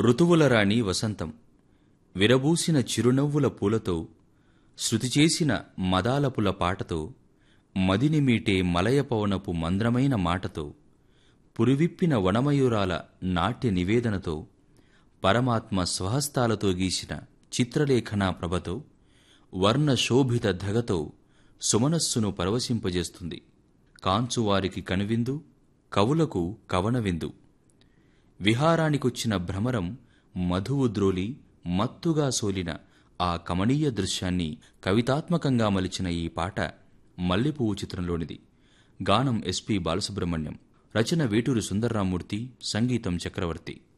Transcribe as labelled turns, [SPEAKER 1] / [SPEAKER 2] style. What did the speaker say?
[SPEAKER 1] ఋతువుల రాణి వసంతం విరబూసిన చిరునవ్వుల పూలతో, శృతి చేసిన మదాలపుల పాటతో, మదిని మీటే మలయపవనపు మంద్రమైన మాటతో, పురివిప్పిన వనమయూరాల నాట్య నివేదనతో, పరమాత్మ స్వహస్తాలతో గీసిన చిత్రలేఖనా ప్రభతో, వర్ణశోభిత ధగతో సుమనస్సును పరవశింపజేస్తుంది. కాంచువారికి కనువిందు, కవులకు కవనవిందు. విహారానికొచ్చిన భ్రమరం మధువు ద్రోలి మత్తుగా సోలిన ఆ కమనీయ దృశ్యాన్ని కవితాత్మకంగా మలిచిన ఈ పాట మల్లెపువ్వు చిత్రంలోనిది. గానం ఎస్పి బాలసుబ్రహ్మణ్యం, రచన వేటూరి సుందర్రామ్మూర్తి, సంగీతం చక్రవర్తి.